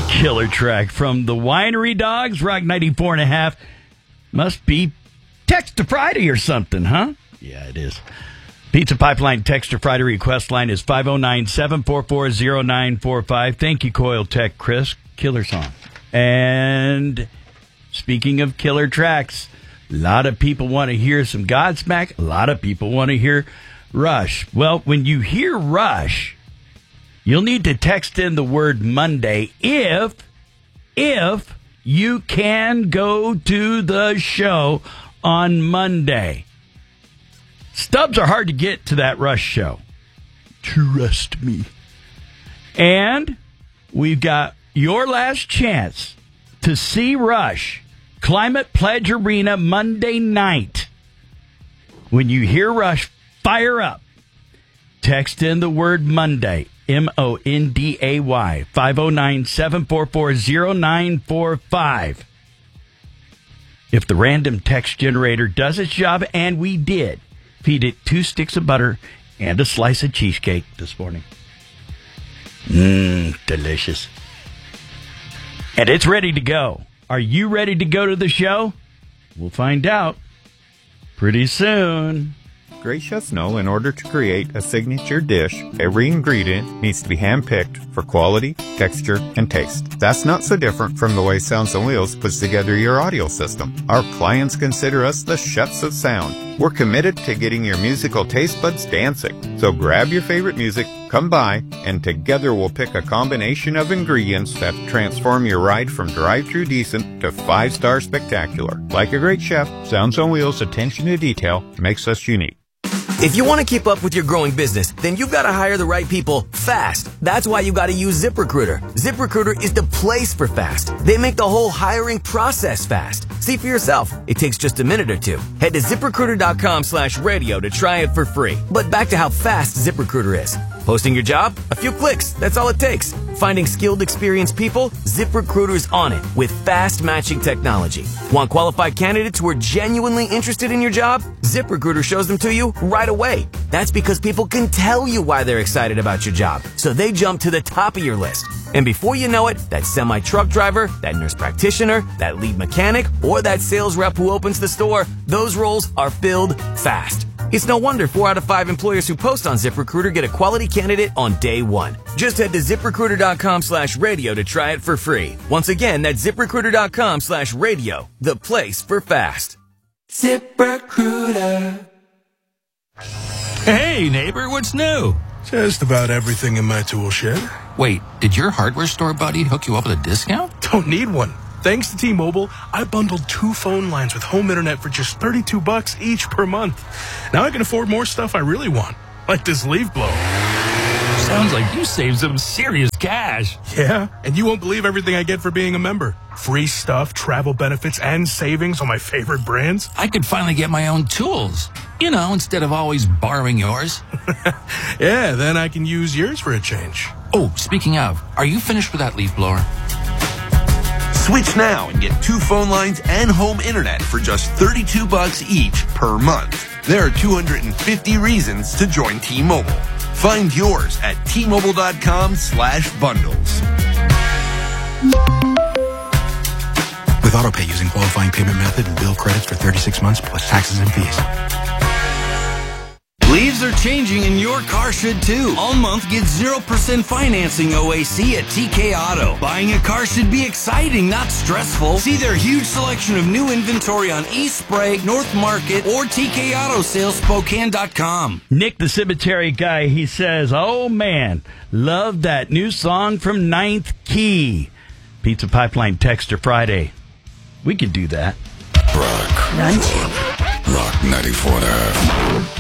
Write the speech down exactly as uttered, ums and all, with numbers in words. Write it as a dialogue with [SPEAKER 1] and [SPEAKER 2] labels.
[SPEAKER 1] Killer track from the Winery Dogs, Rock ninety-four and a half. Must be Text to Friday or something, huh? Yeah, it is. Pizza Pipeline Text to Friday request line is five oh nine, seven four four, oh nine four five. Thank you, Coil Tech Chris. Killer song. And speaking of killer tracks, a lot of people want to hear some Godsmack. A lot of people want to hear Rush. Well, when you hear Rush, you'll need to text in the word Monday if, if you can go to the show on Monday. Stubs are hard to get to that Rush show. Trust me. And we've got your last chance to see Rush, Climate Pledge Arena, Monday night. When you hear Rush, fire up. Text in the word Monday, M O N D A Y, five oh nine, seven four four, oh nine four five. If the random text generator does its job, and we did, feed it two sticks of butter and a slice of cheesecake this morning. Mmm, delicious. And it's ready to go. Are you ready to go to the show? We'll find out pretty soon.
[SPEAKER 2] Great chefs know in order to create a signature dish, every ingredient needs to be handpicked for quality, texture, and taste. That's not so different from the way Sounds on Wheels puts together your audio system. Our clients consider us the chefs of sound. We're committed to getting your musical taste buds dancing. So grab your favorite music, come by, and together we'll pick a combination of ingredients that transform your ride from drive-through decent to five-star spectacular. Like a great chef, Sounds on Wheels' attention to detail makes us unique.
[SPEAKER 3] If you want to keep up with your growing business, then you've got to hire the right people fast. That's why you got to use ZipRecruiter. ZipRecruiter is the place for fast. They make the whole hiring process fast. See for yourself. It takes just a minute or two. Head to ZipRecruiter.com slash radio to try it for free. But back to how fast ZipRecruiter is. Posting your job? A few clicks. That's all it takes. Finding skilled, experienced people? ZipRecruiter's on it with fast matching technology. Want qualified candidates who are genuinely interested in your job? ZipRecruiter shows them to you right away. That's because people can tell you why they're excited about your job, so they jump to the top of your list. And before you know it, that semi-truck driver, that nurse practitioner, that lead mechanic, or that sales rep who opens the store, those roles are filled fast. It's no wonder four out of five employers who post on ZipRecruiter get a quality candidate on day one. Just head to ZipRecruiter.com slash radio to try it for free. Once again, that's ZipRecruiter.com slash radio, the place for fast. ZipRecruiter.
[SPEAKER 4] Hey, neighbor, what's new?
[SPEAKER 5] Just about everything in my tool shed.
[SPEAKER 4] Wait, did your hardware store buddy hook you up with a discount?
[SPEAKER 5] Don't need one. Thanks to T-Mobile, I bundled two phone lines with home internet for just thirty-two bucks each per month. Now I can afford more stuff I really want, like this leaf blower.
[SPEAKER 4] Sounds like you saved some serious cash.
[SPEAKER 5] Yeah, and you won't believe everything I get for being a member. Free stuff, travel benefits, and savings on my favorite brands.
[SPEAKER 4] I could finally get my own tools. You know, instead of always borrowing yours.
[SPEAKER 5] Yeah, then I can use yours for a change.
[SPEAKER 4] Oh, speaking of, are you finished with that leaf blower?
[SPEAKER 6] Switch now and get two phone lines and home internet for just thirty-two bucks each per month. There are two hundred fifty reasons to join T-Mobile. Find yours at T-Mobile.com slash bundles.
[SPEAKER 7] With AutoPay using qualifying payment method and bill credits for thirty-six months plus taxes and fees.
[SPEAKER 8] Leaves are changing and your car should too. All month, get zero percent financing O A C at T K Auto. Buying a car should be exciting, not stressful. See their huge selection of new inventory on East Sprague, North Market, or T K Auto Sales Spokane dot com.
[SPEAKER 1] Nick the Cemetery Guy, he says, oh man, love that new song from Ninth Key. Pizza Pipeline Texter Friday. We could do that.
[SPEAKER 9] Rock. Rock ninety-four and a half.